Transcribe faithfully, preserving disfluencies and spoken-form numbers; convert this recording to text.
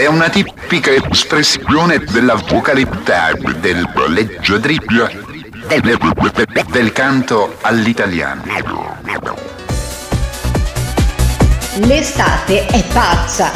è una tipica espressione della vocalità, del leggiadriglio, del, del canto all'italiano. L'estate è pazza.